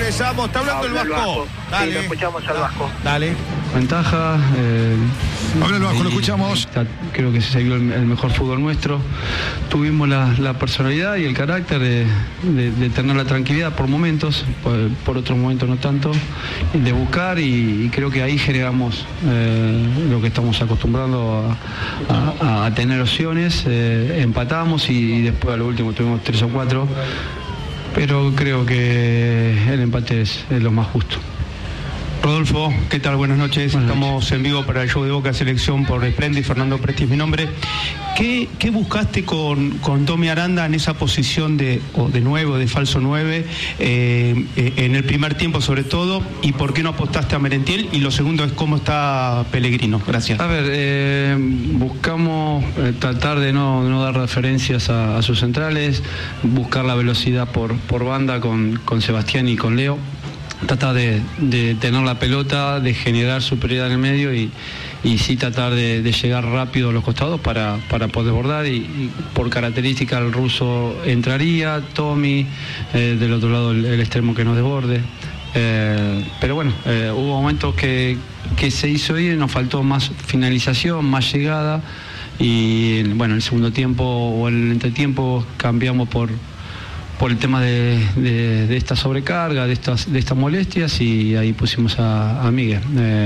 regresamos. Está hablando el Vasco. Dale. Sí, lo escuchamos al Vasco. Dale. Ventaja. Habla el Vasco, lo escuchamos. Creo que se vio el mejor fútbol nuestro. Tuvimos la personalidad y el carácter de tener la tranquilidad por momentos, por otros momentos no tanto, de buscar y creo que ahí generamos lo que estamos acostumbrando a tener opciones. Empatamos y después a lo último tuvimos 3 o 4, pero creo que el empate es lo más justo. Rodolfo, ¿qué tal? Buenas noches. Estamos en vivo para el show de Boca Selección por Splendid. Fernando Presti es mi nombre. ¿Qué buscaste con Tommy Aranda en esa posición de 9 o de falso 9 en el primer tiempo sobre todo? ¿Y por qué no apostaste a Merentiel? Y lo segundo es cómo está Pellegrino. Gracias. A ver, buscamos tratar de no dar referencias a sus centrales, buscar la velocidad por banda con Sebastián y con Leo. Tratar de tener la pelota, de generar superioridad en el medio y sí tratar de llegar rápido a los costados para poder bordar y por característica el ruso entraría, Tommy, del otro lado el extremo que nos desborde. Pero bueno, hubo momentos que se hizo bien, nos faltó más finalización, más llegada y bueno, en el segundo tiempo o en el entretiempo cambiamos por el tema de esta sobrecarga, de estas molestias y ahí pusimos a Miguel.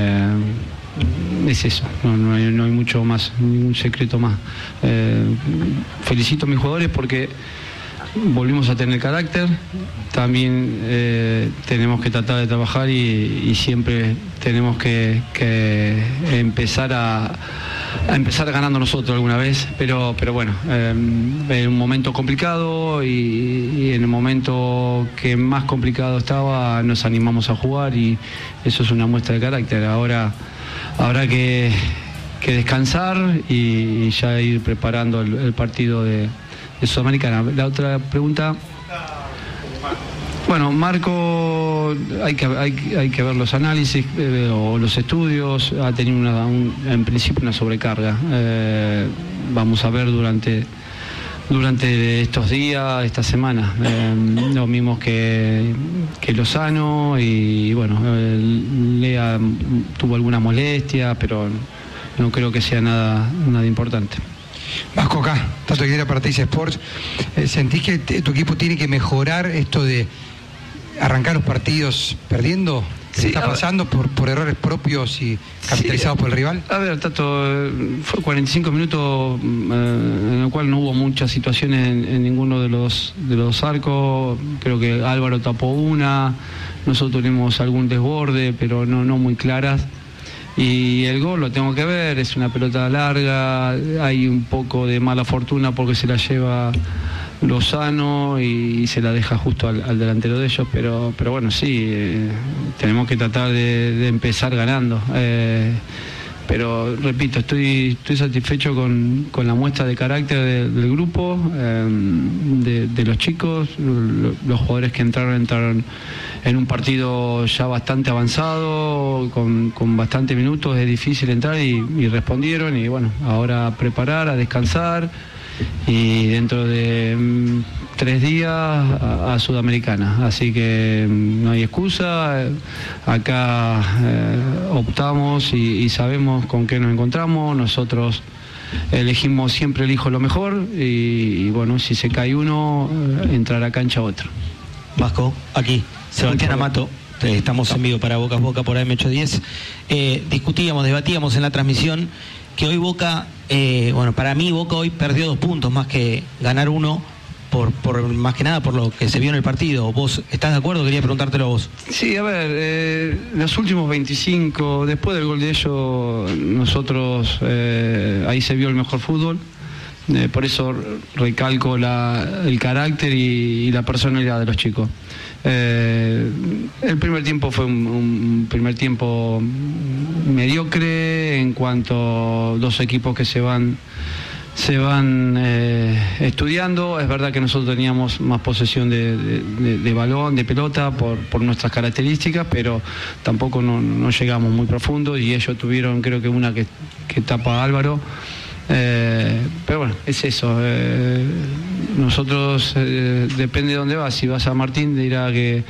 Es eso, no hay mucho más, ningún secreto más. Felicito a mis jugadores porque volvimos a tener carácter, también tenemos que tratar de trabajar y siempre tenemos que empezar a empezar ganando nosotros alguna vez, pero bueno, en un momento complicado y en el momento que más complicado estaba nos animamos a jugar y eso es una muestra de carácter. Ahora habrá que descansar y ya ir preparando el partido de Sudamericana. La otra pregunta. Bueno, Marco, hay que ver los análisis o los estudios. Ha tenido en principio una sobrecarga. Vamos a ver durante estos días, esta semana. Lo mismo que Lozano y bueno, Lea tuvo alguna molestia, pero no creo que sea nada importante. Vasco acá, Tato Aguilera para Teis Sports. ¿Sentís que tu equipo tiene que mejorar esto de arrancar los partidos perdiendo? ¿Qué está pasando por errores propios y capitalizados por el rival? A ver, Tato, fue 45 minutos en el cual no hubo muchas situaciones en ninguno de los arcos. Creo que Álvaro tapó una, nosotros tuvimos algún desborde, pero no muy claras. Y el gol lo tengo que ver, es una pelota larga, hay un poco de mala fortuna porque se la lleva Lozano y se la deja justo al delantero de ellos, pero bueno, sí, tenemos que tratar de empezar ganando. Pero repito, estoy satisfecho con la muestra de carácter del grupo, de los chicos, los jugadores que entraron en un partido ya bastante avanzado, con bastantes minutos, es difícil entrar y respondieron y bueno, ahora a preparar, a descansar y dentro de 3 días a Sudamericana, así que no hay excusa. Acá optamos y sabemos con qué nos encontramos. Nosotros siempre elijo lo mejor y bueno, si se cae uno, entrará a cancha otro. Vasco, aquí, Sebastián Amato. Estamos en vivo para Boca a Boca por AM810. Debatíamos en la transmisión que hoy Boca, para mí Boca hoy perdió 2 puntos más que ganar 1, por más que nada por lo que se vio en el partido. ¿Vos estás de acuerdo? Quería preguntártelo a vos. Sí, a ver, los últimos 25, después del gol de ellos, nosotros, ahí se vio el mejor fútbol. Por eso recalco el carácter y la personalidad de los chicos. El primer tiempo fue un primer tiempo mediocre en cuanto a 2 equipos que se van estudiando. Es verdad que nosotros teníamos más posesión de balón, de pelota por nuestras características, pero tampoco no llegamos muy profundo y ellos tuvieron, creo que una que tapa Álvaro. Pero bueno, es eso. Nosotros, depende de dónde vas. Si vas a Martín, dirá que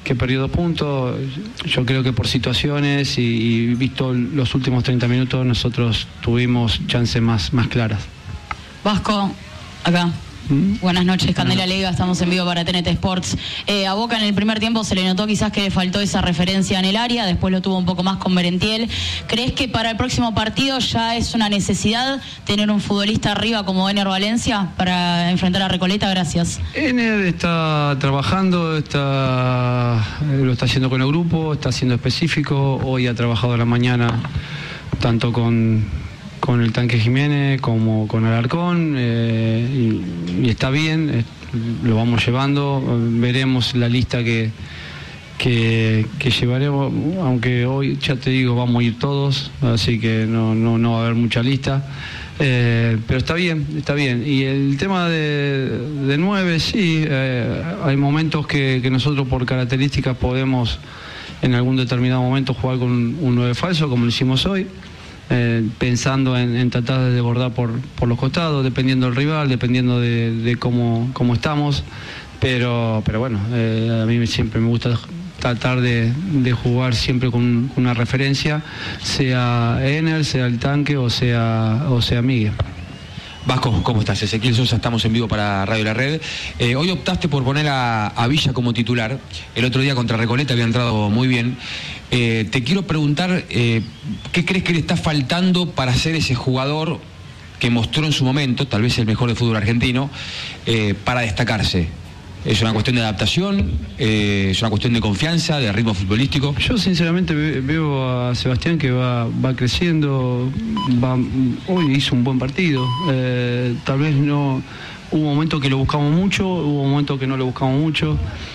perdió 2 puntos. Yo creo que por situaciones y visto los últimos 30 minutos nosotros tuvimos chances más claras. Vasco, acá. Buenas noches, Candela Leiva, estamos en vivo para TNT Sports. A Boca en el primer tiempo se le notó quizás que le faltó esa referencia en el área, después lo tuvo un poco más con Merentiel. ¿Crees que para el próximo partido ya es una necesidad tener un futbolista arriba como Ener Valencia para enfrentar a Recoleta? Gracias. Ener está trabajando, lo está haciendo con el grupo, está siendo específico. Hoy ha trabajado a la mañana tanto con el Tanque Jiménez como con Alarcón, y está bien, lo vamos llevando. Veremos la lista que llevaremos, aunque hoy ya te digo vamos a ir todos, así que no va a haber mucha lista, pero está bien. Y el tema de 9, sí, hay momentos que nosotros por características podemos en algún determinado momento jugar con un 9 falso, como lo hicimos hoy. Pensando en tratar de desbordar por los costados, dependiendo del rival, dependiendo de cómo estamos, pero bueno, a mí siempre me gusta tratar de jugar siempre con una referencia, sea Ener, sea el Tanque o sea Miguel. Vasco, ¿cómo estás? Ezequiel Sosa, estamos en vivo para Radio La Red. Hoy optaste por poner a Villa como titular. El otro día contra Recoleta había entrado muy bien. Te quiero preguntar, ¿qué crees que le está faltando para ser ese jugador que mostró en su momento, tal vez el mejor del fútbol argentino, para destacarse? ¿Es una cuestión de adaptación? ¿Es una cuestión de confianza, de ritmo futbolístico? Yo sinceramente veo a Sebastián que va creciendo, hoy hizo un buen partido, tal vez no, hubo momentos que lo buscamos mucho, hubo momentos que no lo buscamos mucho,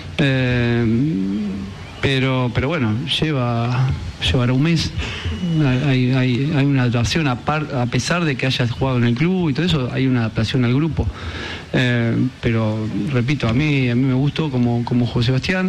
pero bueno, llevará un mes, hay una adaptación, a pesar de que hayas jugado en el club y todo eso, hay una adaptación al grupo. Pero repito, a mí me gustó como jugó Sebastián.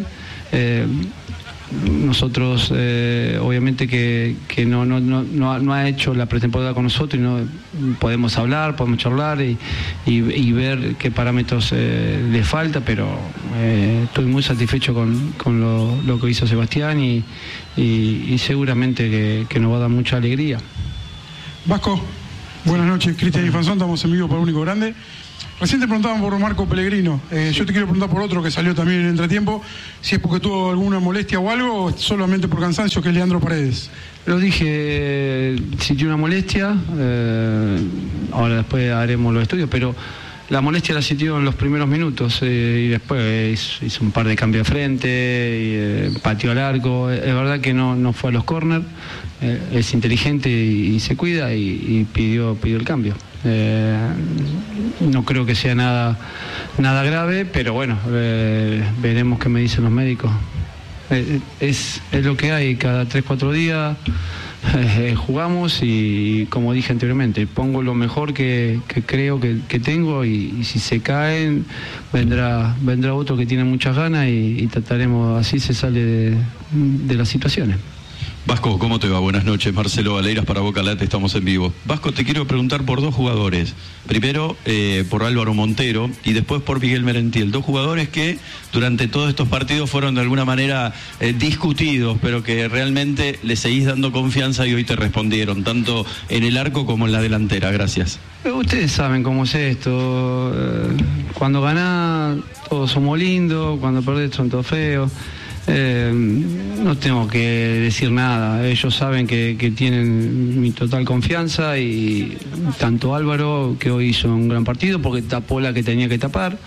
Nosotros obviamente que no ha hecho la pretemporada con nosotros y no podemos hablar, podemos charlar y ver qué parámetros le falta, pero estoy muy satisfecho con lo que hizo Sebastián y seguramente que nos va a dar mucha alegría. Vasco, buenas noches, Cristian Infanzón, estamos en vivo para Único Grande. Recién te preguntaban por Marco Pellegrino, yo te quiero preguntar por otro que salió también en el entretiempo, si es porque tuvo alguna molestia o algo, o solamente por cansancio, que es Leandro Paredes. Lo dije, si tiene una molestia, ahora después haremos los estudios, pero la molestia la sintió en los primeros minutos y después hizo un par de cambios de frente, y, pateó al arco. Es verdad que no fue a los córner, es inteligente y se cuida y pidió el cambio. No creo que sea nada grave, pero bueno, veremos qué me dicen los médicos. Es lo que hay, cada 3-4 días jugamos y como dije anteriormente, pongo lo mejor que creo que tengo y si se caen vendrá otro que tiene muchas ganas y trataremos, así se sale de las situaciones. Vasco, ¿cómo te va? Buenas noches, Marcelo Valeiras para Boca Late, estamos en vivo. Vasco, te quiero preguntar por 2 jugadores. Primero por Álvaro Montero y después por Miguel Merentiel. 2 jugadores que durante todos estos partidos fueron de alguna manera discutidos, pero que realmente le seguís dando confianza y hoy te respondieron, tanto en el arco como en la delantera. Gracias. Ustedes saben cómo es esto. Cuando ganás todos somos lindos, cuando perdés son todos feos. No tengo que decir nada, ellos saben que tienen mi total confianza y tanto Álvaro, que hoy hizo un gran partido porque tapó la que tenía que tapar,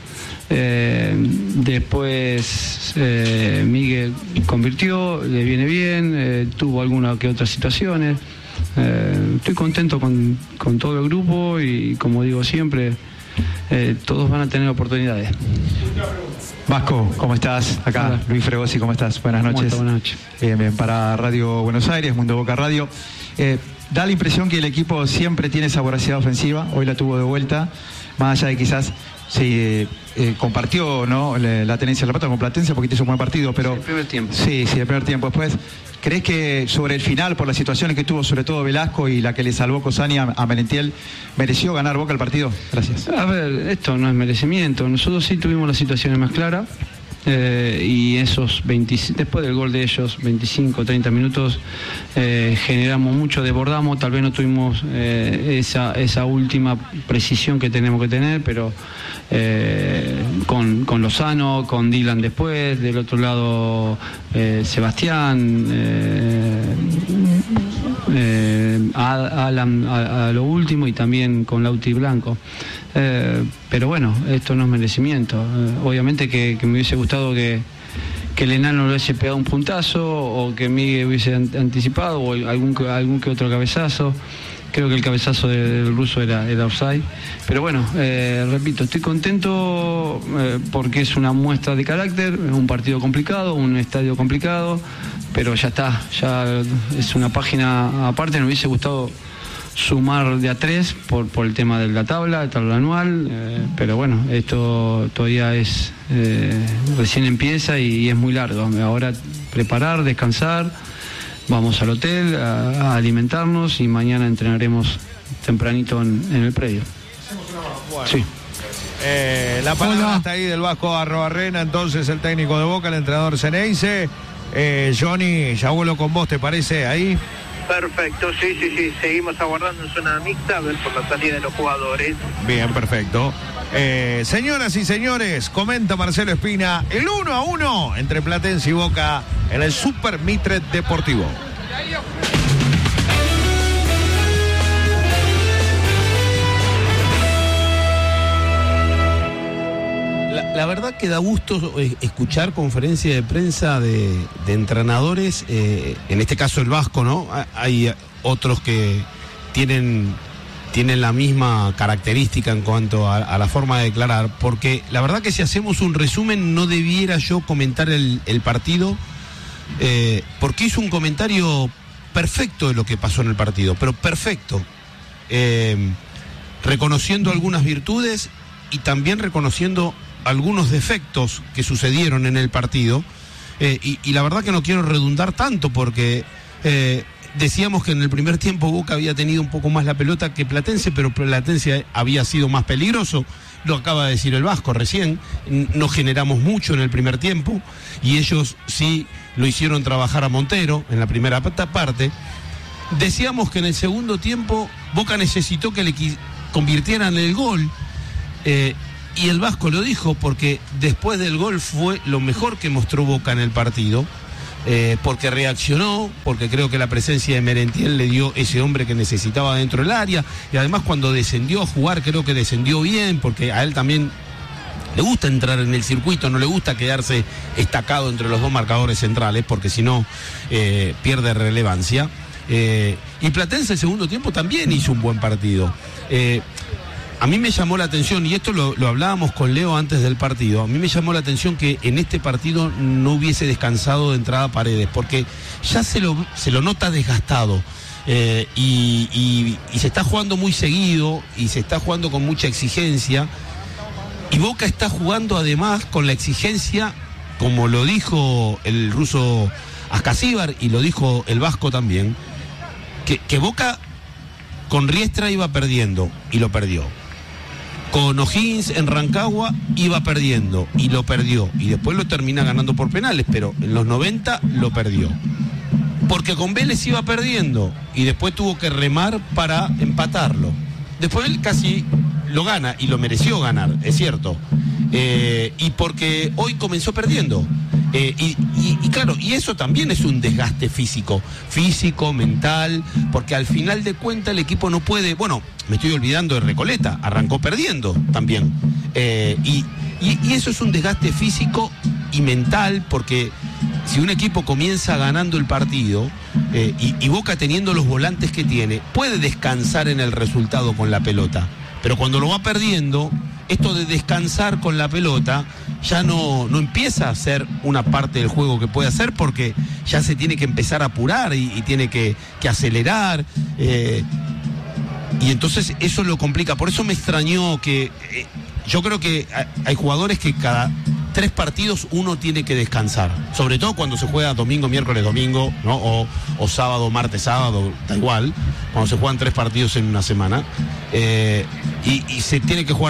después Miguel convirtió, le viene bien, tuvo alguna que otras situaciones, estoy contento con todo el grupo y como digo siempre, todos van a tener oportunidades. Vasco, ¿cómo estás? Acá, hola. Luis Fregosi, ¿cómo estás? Buenas noches. Buenas noches. Bien, para Radio Buenos Aires, Mundo Boca Radio. Da la impresión que el equipo siempre tiene esa voracidad ofensiva, hoy la tuvo de vuelta, más allá de quizás si compartió, ¿no?, la tenencia de la pata con Platense porque hizo un buen partido, pero... Sí, el primer tiempo. Sí, el primer tiempo. Después, ¿crees que sobre el final, por las situaciones que tuvo sobre todo Velasco y la que le salvó Cosani a Merentiel, mereció ganar Boca el partido? Gracias. A ver, esto no es merecimiento. Nosotros sí tuvimos las situaciones más claras. y esos después del gol de ellos, 25, 30 minutos, generamos mucho, desbordamos, tal vez no tuvimos esa última precisión que tenemos que tener, pero con Lozano, con Dylan después, del otro lado Sebastián, Alan a lo último, y también con Lauti Blanco. Pero bueno, esto no es merecimiento. Obviamente que me hubiese gustado que el enano le hubiese pegado un puntazo, o que Miguel hubiese anticipado, o algún que otro cabezazo. Creo que el cabezazo del ruso era offside. Pero bueno, repito, estoy contento porque es una muestra de carácter, es un partido complicado, un estadio complicado, pero ya está, ya es una página aparte. Me hubiese gustado sumar de a 3 por el tema de la tabla anual, pero bueno, esto todavía es recién empieza y es muy largo. Ahora preparar, descansar, vamos al hotel a alimentarnos, y mañana entrenaremos tempranito en el predio. Bueno. Sí. La palabra está ahí del Vasco Arrobarrena, entonces el técnico de Boca, el entrenador Ceneice. Johnny, ya vuelo con vos, ¿te parece ahí? Perfecto, sí, seguimos aguardando en zona mixta a ver por la salida de los jugadores. Bien, perfecto. Señoras y señores, comenta Marcelo Espina el 1-1 entre Platense y Boca en el Super Mitre Deportivo. La verdad que da gusto escuchar conferencia de prensa de entrenadores, en este caso el Vasco, ¿no? Hay otros que tienen la misma característica en cuanto a la forma de declarar, porque la verdad que si hacemos un resumen no debiera yo comentar el partido, porque hizo un comentario perfecto de lo que pasó en el partido, pero perfecto, reconociendo algunas virtudes y también reconociendo algunos defectos que sucedieron en el partido, y la verdad que no quiero redundar tanto, porque decíamos que en el primer tiempo Boca había tenido un poco más la pelota que Platense, pero Platense había sido más peligroso. Lo acaba de decir el Vasco recién, no generamos mucho en el primer tiempo, y ellos sí lo hicieron trabajar a Montero en la primera parte. Decíamos que en el segundo tiempo Boca necesitó que le convirtieran el gol, y el Vasco lo dijo, porque después del gol fue lo mejor que mostró Boca en el partido, porque reaccionó, porque creo que la presencia de Merentiel le dio ese hombre que necesitaba dentro del área, y además cuando descendió a jugar creo que descendió bien, porque a él también le gusta entrar en el circuito, no le gusta quedarse estacado entre los dos marcadores centrales, porque si no pierde relevancia. Y Platense el segundo tiempo también hizo un buen partido. A mí me llamó la atención, y esto lo hablábamos con Leo antes del partido, a mí me llamó la atención que en este partido no hubiese descansado de entrada Paredes, porque ya se lo nota desgastado, y se está jugando muy seguido, y se está jugando con mucha exigencia, y Boca está jugando además con la exigencia, como lo dijo el ruso Ascasíbar y lo dijo el Vasco también, que Boca con Riestra iba perdiendo y lo perdió. Con O'Higgins en Rancagua iba perdiendo y lo perdió. Y después lo termina ganando por penales, pero en los 90 lo perdió. Porque con Vélez iba perdiendo y después tuvo que remar para empatarlo. Después él casi lo gana y lo mereció ganar, es cierto. Y porque hoy comenzó perdiendo. Y claro, y eso también es un desgaste físico, mental, porque al final de cuentas el equipo no puede, bueno, me estoy olvidando de Recoleta, arrancó perdiendo también, y eso es un desgaste físico y mental, porque si un equipo comienza ganando el partido, y Boca teniendo los volantes que tiene, puede descansar en el resultado con la pelota, pero cuando lo va perdiendo, esto de descansar con la pelota ya no empieza a ser una parte del juego que puede hacer, porque ya se tiene que empezar a apurar y tiene que acelerar, y entonces eso lo complica. Por eso me extrañó que yo creo que hay jugadores que cada 3 partidos uno tiene que descansar, sobre todo cuando se juega domingo, miércoles, domingo, ¿no? o sábado, martes, sábado, da igual, cuando se juegan 3 partidos en una semana, y se tiene que jugar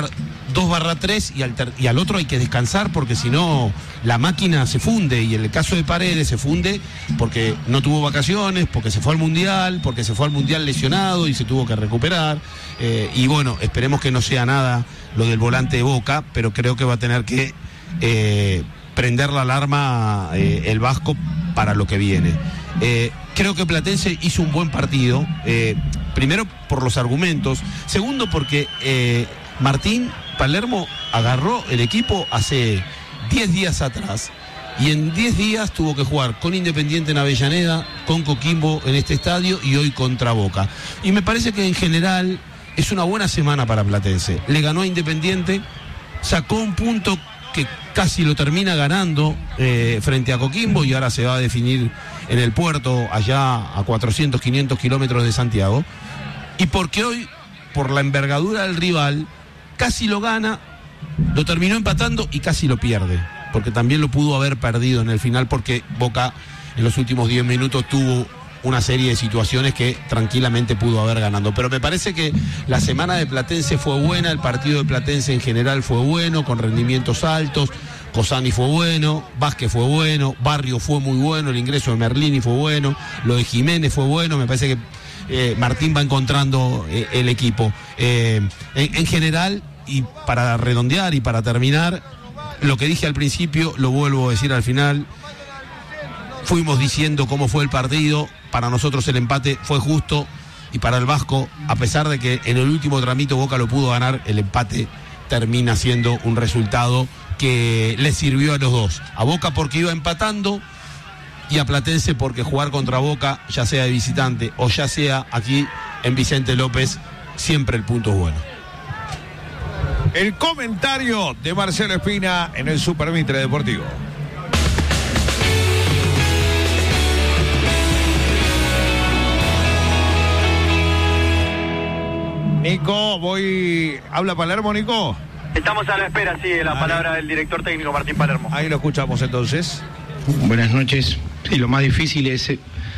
2/3 y al otro hay que descansar porque si no la máquina se funde, y en el caso de Paredes se funde porque no tuvo vacaciones, porque se fue al Mundial, lesionado y se tuvo que recuperar, y bueno, esperemos que no sea nada lo del volante de Boca, pero creo que va a tener que prender la alarma el Vasco para lo que viene. Creo que Platense hizo un buen partido, primero por los argumentos, segundo porque Martín Palermo agarró el equipo hace 10 días atrás y en 10 días tuvo que jugar con Independiente en Avellaneda, con Coquimbo en este estadio y hoy contra Boca. Y me parece que en general es una buena semana para Platense. Le ganó a Independiente, sacó un punto que casi lo termina ganando frente a Coquimbo y ahora se va a definir en el puerto allá a 400, 500 kilómetros de Santiago. Y porque hoy, por la envergadura del rival, casi lo gana, lo terminó empatando y casi lo pierde, porque también lo pudo haber perdido en el final, porque Boca en los últimos 10 minutos tuvo una serie de situaciones que tranquilamente pudo haber ganado. Pero me parece que la semana de Platense fue buena, el partido de Platense en general fue bueno, con rendimientos altos. Cosani fue bueno, Vázquez fue bueno, Barrio fue muy bueno, el ingreso de Merlini fue bueno, lo de Jiménez fue bueno. Me parece que Martín va encontrando el equipo. En general, y para redondear y para terminar, lo que dije al principio lo vuelvo a decir al final. Fuimos diciendo cómo fue el partido. Para nosotros el empate fue justo, y para el Vasco, a pesar de que en el último tramito Boca lo pudo ganar, el empate termina siendo un resultado que le sirvió a los dos. A Boca porque iba empatando, y a Platense porque jugar contra Boca, ya sea de visitante o ya sea aquí en Vicente López, siempre el punto es bueno. El comentario de Marcelo Espina en el Super Mitre Deportivo. Nico, ¿habla Palermo, Nico? Estamos a la espera, sí, de la palabra del director técnico Martín Palermo. Ahí lo escuchamos entonces. Buenas noches. Sí, lo más difícil es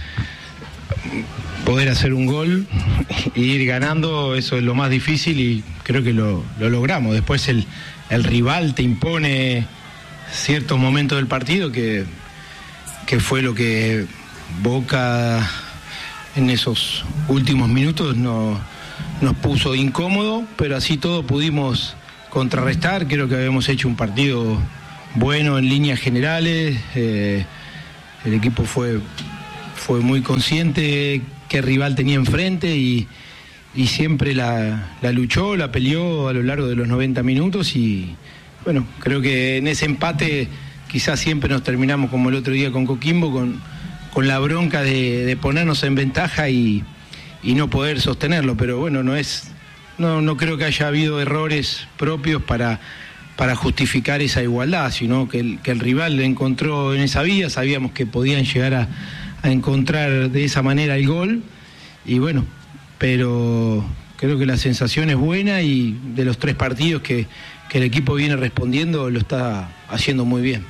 poder hacer un gol e ir ganando, eso es lo más difícil y creo que lo logramos. Después el rival te impone ciertos momentos del partido que fue lo que Boca en esos últimos minutos nos puso incómodo, pero así todo pudimos contrarrestar. Creo que habíamos hecho un partido bueno en líneas generales. El equipo fue muy consciente qué rival tenía enfrente y siempre la luchó, la peleó a lo largo de los 90 minutos y bueno, creo que en ese empate quizás siempre nos terminamos como el otro día con Coquimbo, con la bronca de ponernos en ventaja y no poder sostenerlo, pero bueno, no creo que haya habido errores propios para justificar esa igualdad, sino que el rival le encontró en esa vía, sabíamos que podían llegar a encontrar de esa manera el gol, y bueno, pero creo que la sensación es buena y de los 3 partidos que el equipo viene respondiendo, lo está haciendo muy bien.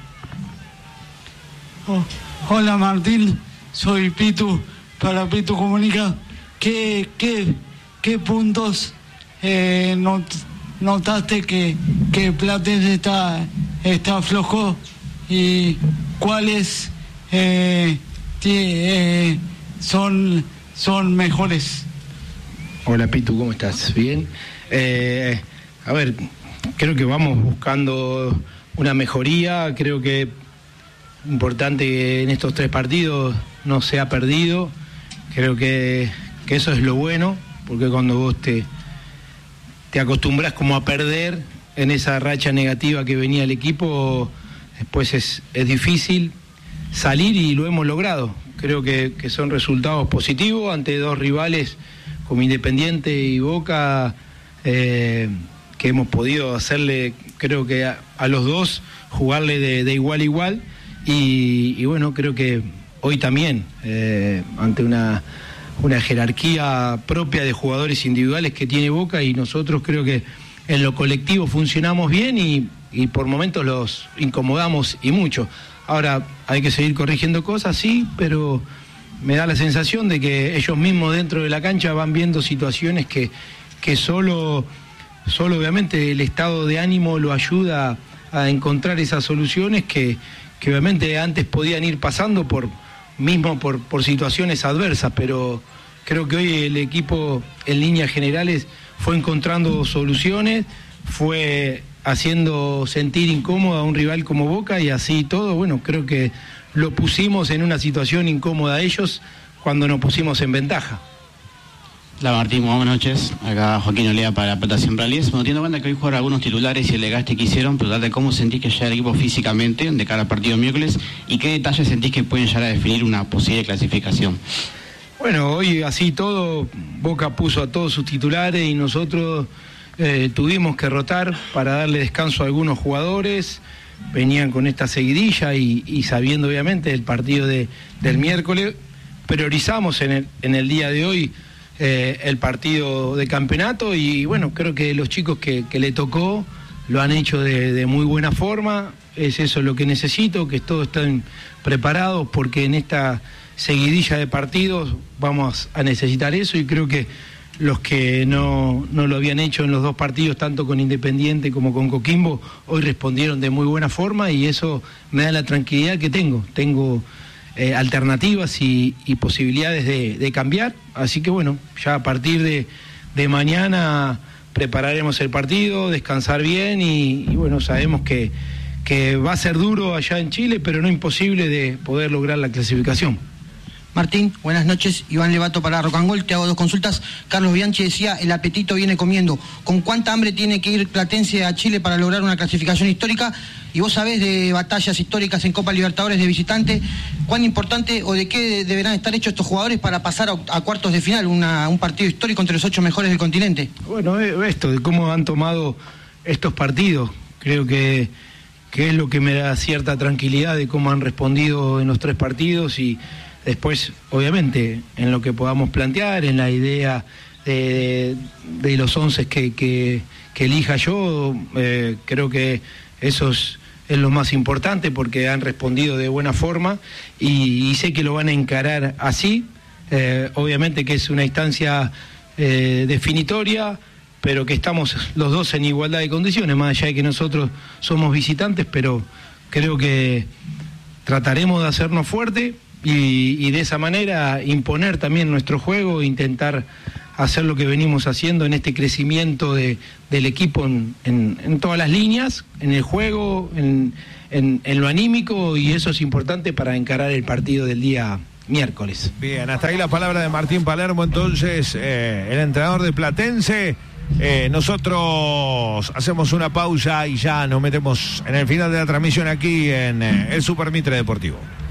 Hola Martín, soy Pitu, para Pitu Comunica. ¿Qué puntos notaste que Platense está flojo y cuáles son mejores? Hola Pitu, ¿cómo estás? ¿Bien? A ver, creo que vamos buscando una mejoría. Creo que importante que en estos 3 partidos no se ha perdido. Creo que eso es lo bueno, porque cuando vos te acostumbras como a perder en esa racha negativa que venía el equipo, después es difícil salir y lo hemos logrado. Creo que son resultados positivos ante 2 rivales como Independiente y Boca, que hemos podido hacerle, creo que a los 2, jugarle de igual a igual y bueno, creo que hoy también, ante una jerarquía propia de jugadores individuales que tiene Boca, y nosotros creo que en lo colectivo funcionamos bien y por momentos los incomodamos y mucho. Ahora hay que seguir corrigiendo cosas, sí, pero me da la sensación de que ellos mismos dentro de la cancha van viendo situaciones que solo Solo obviamente el estado de ánimo lo ayuda a encontrar esas soluciones que obviamente antes podían ir pasando por situaciones adversas, pero creo que hoy el equipo en líneas generales fue encontrando soluciones, fue haciendo sentir incómodo a un rival como Boca y así todo, bueno, creo que lo pusimos en una situación incómoda a ellos cuando nos pusimos en ventaja. Hola Martín, buenas noches. Acá Joaquín Olea para Plata Siempre Alies. Bueno, teniendo en cuenta que hoy jugaron algunos titulares y el desgaste que hicieron, preguntarte cómo sentís que llega el equipo físicamente de cara al partido miércoles y qué detalles sentís que pueden llegar a definir una posible clasificación. Bueno, hoy así todo, Boca puso a todos sus titulares y nosotros tuvimos que rotar para darle descanso a algunos jugadores. Venían con esta seguidilla y sabiendo obviamente el partido del miércoles, priorizamos en el día de hoy el partido de campeonato y bueno, creo que los chicos que le tocó lo han hecho de muy buena forma. Es eso lo que necesito, que todos estén preparados porque en esta seguidilla de partidos vamos a necesitar eso y creo que los que no lo habían hecho en los dos partidos, tanto con Independiente como con Coquimbo, hoy respondieron de muy buena forma y eso me da la tranquilidad que tengo alternativas y posibilidades de cambiar, así que bueno, ya a partir de mañana prepararemos el partido, descansar bien y bueno, sabemos que va a ser duro allá en Chile, pero no imposible de poder lograr la clasificación. Martín, buenas noches. Iván Levato para Rocangol. Te hago dos consultas. Carlos Bianchi decía, el apetito viene comiendo. ¿Con cuánta hambre tiene que ir Platense a Chile para lograr una clasificación histórica? Y vos sabés de batallas históricas en Copa Libertadores de visitante. ¿Cuán importante o de qué deberán estar hechos estos jugadores para pasar a cuartos de final? Un partido histórico entre los 8 mejores del continente. Bueno, esto de cómo han tomado estos partidos. Creo que es lo que me da cierta tranquilidad de cómo han respondido en los 3 partidos y después, obviamente, en lo que podamos plantear, en la idea de los 11 que elija yo, creo que eso es lo más importante porque han respondido de buena forma y sé que lo van a encarar así. Obviamente que es una instancia definitoria, pero que estamos los dos en igualdad de condiciones, más allá de que nosotros somos visitantes, pero creo que trataremos de hacernos fuertes y de esa manera imponer también nuestro juego, intentar hacer lo que venimos haciendo en este crecimiento del equipo en todas las líneas, en el juego, en lo anímico, y eso es importante para encarar el partido del día miércoles. Bien, hasta ahí la palabra de Martín Palermo, entonces, el entrenador de Platense. Nosotros hacemos una pausa y ya nos metemos en el final de la transmisión aquí en el Super Mitre Deportivo.